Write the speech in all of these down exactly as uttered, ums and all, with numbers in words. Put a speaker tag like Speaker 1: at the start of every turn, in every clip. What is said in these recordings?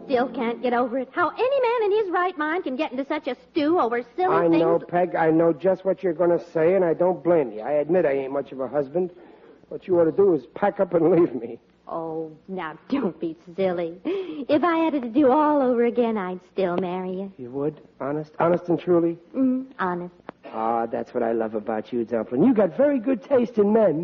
Speaker 1: still can't get over it. How any man in his right mind can get into such a stew over silly
Speaker 2: I
Speaker 1: things.
Speaker 2: know, Peg. I know just what you're going to say, and I don't blame you. I admit I ain't much of a husband. What you ought to do is pack up and leave me.
Speaker 1: Oh, now don't be silly. If I had it to do all over again, I'd still marry you.
Speaker 2: You would? Honest? Honest and truly?
Speaker 1: Mm, honest.
Speaker 2: Ah, that's what I love about you, Dumpling. You got very good taste in men.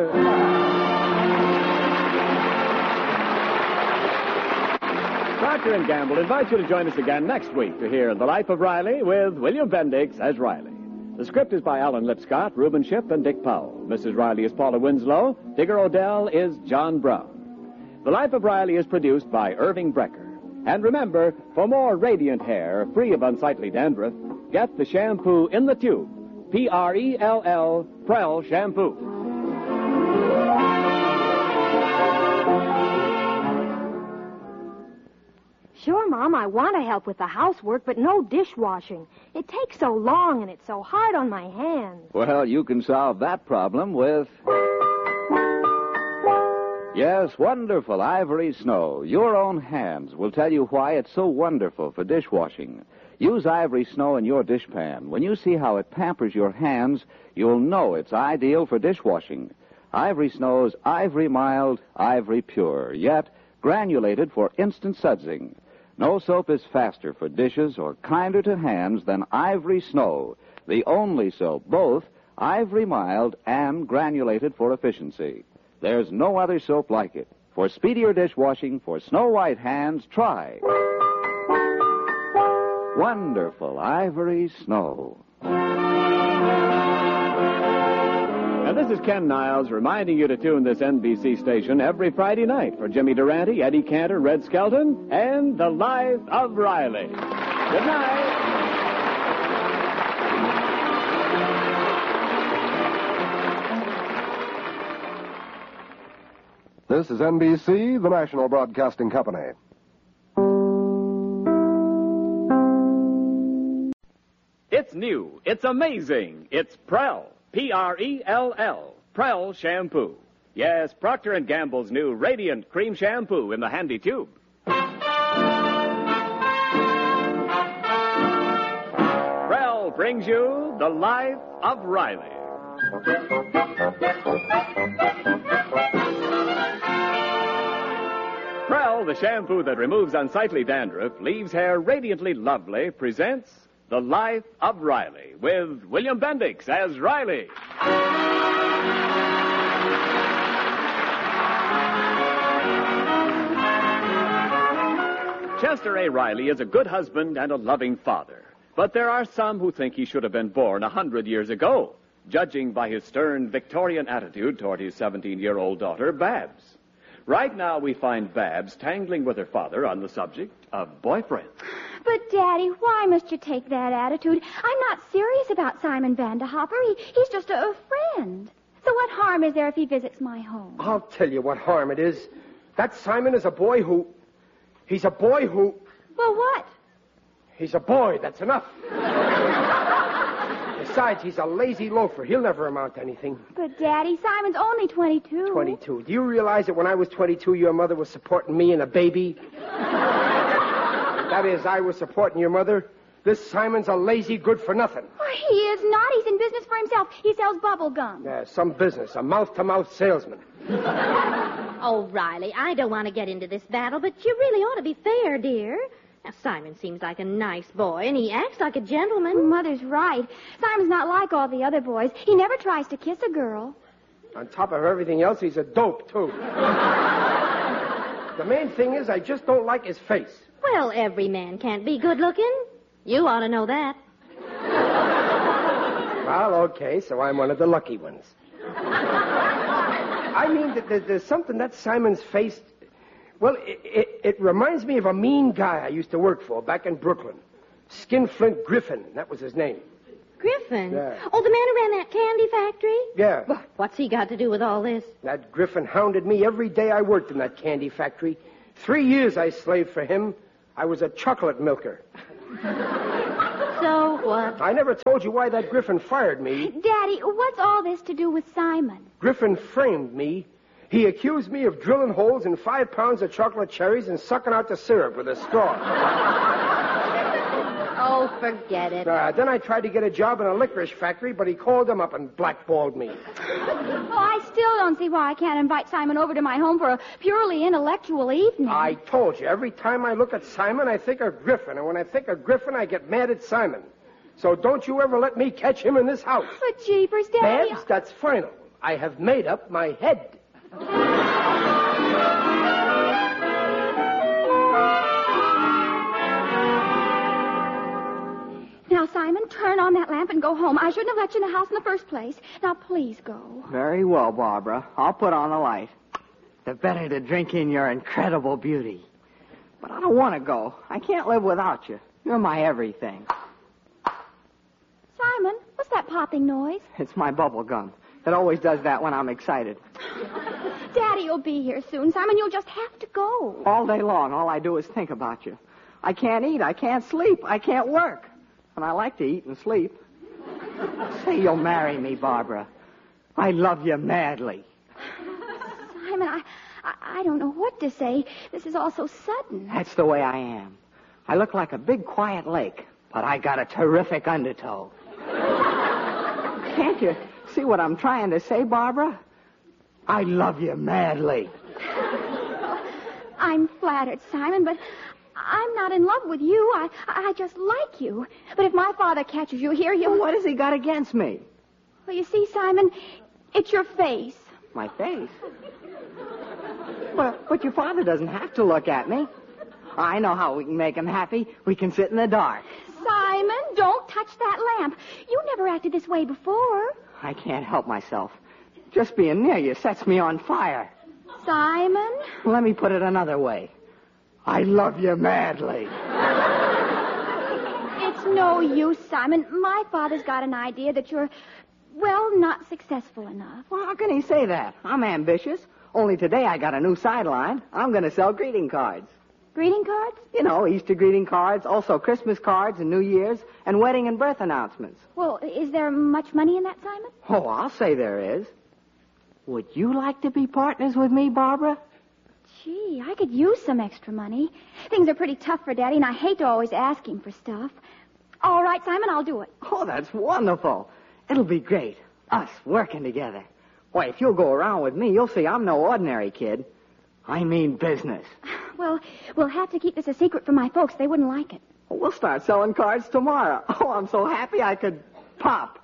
Speaker 3: Procter and Gamble invites you to join us again next week to hear The Life of Riley with William Bendix as Riley. The script is by Alan Lipscott, Reuben Shipp, and Dick Powell. Missus Riley is Paula Winslow. Digger Odell is John Brown. The Life of Riley is produced by Irving Brecker. And remember, for more radiant hair, free of unsightly dandruff, get the shampoo in the tube. P R E L L, Prell Shampoo.
Speaker 4: Sure, Mom, I want to help with the housework, but no dishwashing. It takes so long, and it's so hard on my hands.
Speaker 5: Well, you can solve that problem with... Yes, wonderful Ivory Snow. Your own hands will tell you why it's so wonderful for dishwashing. Use Ivory Snow in your dishpan. When you see how it pampers your hands, you'll know it's ideal for dishwashing. Ivory Snow's Ivory Mild, Ivory Pure, yet granulated for instant sudsing. No soap is faster for dishes or kinder to hands than Ivory Snow, the only soap, both Ivory Mild and granulated for efficiency. There's no other soap like it. For speedier dishwashing, for snow-white hands, try wonderful Ivory Snow.
Speaker 3: And this is Ken Niles reminding you to tune this N B C station every Friday night for Jimmy Durante, Eddie Cantor, Red Skelton, and The Life of Riley. Good night.
Speaker 6: This is N B C, the national broadcasting company.
Speaker 3: It's new. It's amazing. It's Prell. P R E L L. Prell Shampoo. Yes, Procter and Gamble's new Radiant Cream Shampoo in the handy tube. Prell brings you The Life of Riley. Prell, the shampoo that removes unsightly dandruff, leaves hair radiantly lovely, presents The Life of Riley with William Bendix as Riley. Chester A. Riley is a good husband and a loving father. But there are some who think he should have been born a hundred years ago, judging by his stern Victorian attitude toward his seventeen-year-old daughter, Babs. Right now we find Babs tangling with her father on the subject of boyfriend.
Speaker 4: But, Daddy, why must you take that attitude? I'm not serious about Simon Vanderhopper. He, he's just a, a friend. So what harm is there if he visits my home?
Speaker 2: I'll tell you what harm it is. That Simon is a boy who... He's a boy who...
Speaker 4: Well, what?
Speaker 2: He's a boy. That's enough. Besides, he's a lazy loafer. He'll never amount to anything.
Speaker 4: But, Daddy, Simon's only twenty-two.
Speaker 2: twenty-two. Do you realize that when I was twenty-two, your mother was supporting me and a baby? That is, I was supporting your mother. This Simon's a lazy good-for-nothing.
Speaker 4: Oh, he is not. He's in business for himself. He sells bubble gum.
Speaker 2: Yeah, some business. A mouth-to-mouth salesman.
Speaker 1: Oh, Riley, I don't want to get into this battle, but you really ought to be fair, dear. Now, Simon seems like a nice boy, and he acts like a gentleman.
Speaker 4: Mother's right. Simon's not like all the other boys. He never tries to kiss a girl.
Speaker 2: On top of everything else, he's a dope, too. The main thing is I just don't like his face.
Speaker 1: Well, every man can't be good-looking. You ought to know that.
Speaker 2: Well, okay, so I'm one of the lucky ones. I mean, that there's something that Simon's face... Well, it, it, it reminds me of a mean guy I used to work for back in Brooklyn. Skinflint Griffin, that was his name.
Speaker 1: Griffin?
Speaker 2: Yeah.
Speaker 1: Oh, the man who ran that candy factory?
Speaker 2: Yeah.
Speaker 1: Well, what's he got to do with all this?
Speaker 2: That Griffin hounded me every day I worked in that candy factory. Three years I slaved for him. I was a chocolate milker.
Speaker 1: So what?
Speaker 2: I never told you why that Griffin fired me.
Speaker 4: Daddy, what's all this to do with Simon?
Speaker 2: Griffin framed me He accused me of drilling holes in five pounds of chocolate cherries and sucking out the syrup with a straw.
Speaker 1: Oh, forget it.
Speaker 2: Uh, then I tried to get a job in a licorice factory, but he called him up and blackballed me.
Speaker 4: Oh, I still don't see why I can't invite Simon over to my home for a purely intellectual evening.
Speaker 2: I told you, every time I look at Simon, I think of Griffin. And when I think of Griffin, I get mad at Simon. So don't you ever let me catch him in this house.
Speaker 4: But jeepers, Daddy.
Speaker 2: Babs, that's final. I have made up my head.
Speaker 4: Now, Simon, turn on that lamp and go home. I shouldn't have let you in the house in the first place. Now, please go.
Speaker 7: Very well, Barbara. I'll put on the light. The better to drink in your incredible beauty. But I don't want to go. I can't live without you. You're my everything.
Speaker 4: Simon, what's that popping noise?
Speaker 7: It's my bubble gum. It always does that when I'm excited.
Speaker 4: Daddy will be here soon. Simon, you'll just have to go.
Speaker 7: All day long, all I do is think about you. I can't eat. I can't sleep. I can't work. And I like to eat and sleep. Say you'll marry me, Barbara. I love you madly.
Speaker 4: Simon, I, I, I don't know what to say. This is all so sudden.
Speaker 7: That's the way I am. I look like a big, quiet lake, but I got a terrific undertow. Can't you see what I'm trying to say, Barbara? I love you madly.
Speaker 4: I'm flattered, Simon, but I'm not in love with you. I I just like you. But if my father catches you here, he'll...
Speaker 7: Well, what has he got against me?
Speaker 4: Well, you see, Simon, it's your face.
Speaker 7: My face? Well, but your father doesn't have to look at me. I know how we can make him happy. We can sit in the dark.
Speaker 4: Simon, don't touch that lamp. You never acted this way before.
Speaker 7: I can't help myself. Just being near you sets me on fire.
Speaker 4: Simon?
Speaker 7: Let me put it another way. I love you madly.
Speaker 4: It's no use, Simon. My father's got an idea that you're, well, not successful enough.
Speaker 7: Well, how can he say that? I'm ambitious. Only today I got a new sideline. I'm going to sell greeting cards.
Speaker 4: Greeting cards?
Speaker 7: You know, Easter greeting cards, also Christmas cards and New Year's, and wedding and birth announcements.
Speaker 4: Well, is there much money in that, Simon?
Speaker 7: Oh, I'll say there is. Would you like to be partners with me, Barbara?
Speaker 4: Gee, I could use some extra money. Things are pretty tough for Daddy, and I hate to always ask him for stuff. All right, Simon, I'll do it.
Speaker 7: Oh, that's wonderful. It'll be great. Us working together. Why, if you'll go around with me, you'll see I'm no ordinary kid. I mean business.
Speaker 4: Well, we'll have to keep this a secret from my folks. They wouldn't like it.
Speaker 7: Well, we'll start selling cards tomorrow. Oh, I'm so happy I could pop.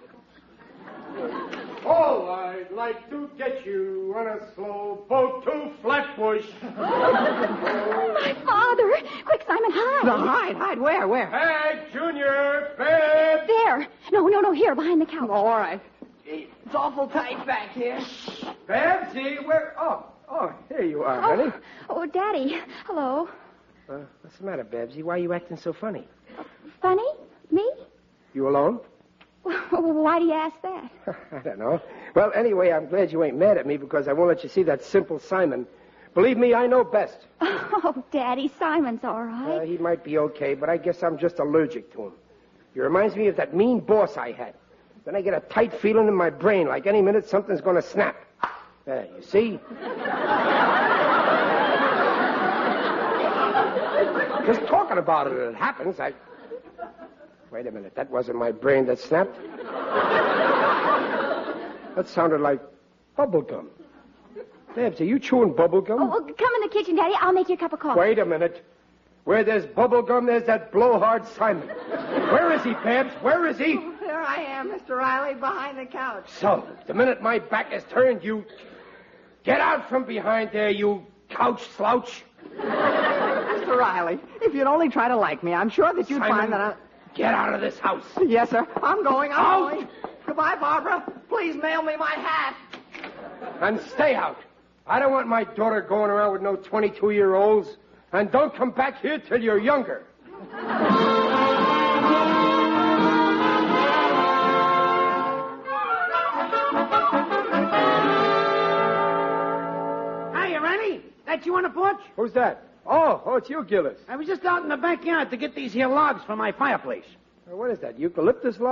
Speaker 2: Oh, I'd like to get you on a slow boat to Flatbush.
Speaker 4: My father! Quick, Simon, hide.
Speaker 7: No, hide, hide. Where, where?
Speaker 2: Hey, Junior, Babs.
Speaker 4: There. No, no, no, here, behind the couch.
Speaker 7: Oh, all right. It's awful tight back here.
Speaker 2: Babsy, where? Oh, oh, here you are,
Speaker 4: Oh,
Speaker 2: honey.
Speaker 4: oh, Daddy. Hello.
Speaker 2: Uh, what's the matter, Babsy? Why are you acting so funny?
Speaker 4: Funny? Me?
Speaker 2: You alone?
Speaker 4: Why do you ask that?
Speaker 2: I don't know. Well, anyway, I'm glad you ain't mad at me because I won't let you see that simple Simon. Believe me, I know best.
Speaker 4: Oh, Daddy, Simon's all
Speaker 2: Uh,
Speaker 4: right.
Speaker 2: he might be okay, but I guess I'm just allergic to him. He reminds me of that mean boss I had. Then I get a tight feeling in my brain, like any minute something's going to snap. There, you see? Just talking about it, it happens. I... Wait a minute, that wasn't my brain that snapped. That sounded like bubble gum. Babs, are you chewing bubble gum?
Speaker 4: Oh, well, come in the kitchen, Daddy. I'll make you a cup of coffee.
Speaker 2: Wait a minute. Where there's bubble gum, there's that blowhard Simon. Where is he, Babs? Where is he?
Speaker 7: There I am, Mister Riley, behind the couch.
Speaker 2: So, the minute my back is turned, you... Get out from behind there, you couch slouch.
Speaker 7: Mister Riley, if you'd only try to like me, I'm sure that you'd
Speaker 2: Simon,
Speaker 7: find that I...
Speaker 2: get out of this house.
Speaker 7: Yes, sir. I'm going. I'm
Speaker 2: Out!
Speaker 7: going. Goodbye, Barbara. Please mail me my hat.
Speaker 2: And stay out. I don't want my daughter going around with no twenty-two-year-olds. And don't come back here till you're younger.
Speaker 8: Hiya, Rennie. That you on the porch?
Speaker 2: Who's that? Oh, oh, it's you, Gillis.
Speaker 8: I was just out in the backyard to get these here logs for my fireplace.
Speaker 2: What is that, eucalyptus log?